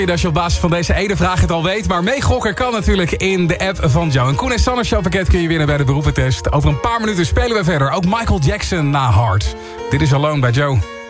Als je op basis van deze ene vraag het al weet. Maar meegokken kan natuurlijk in de app van Joe. Een Koen en Sander showpakket kun je winnen bij de beroepentest. Over een paar minuten spelen we verder. Ook Michael Jackson na Hard. Dit is Alone bij Joe.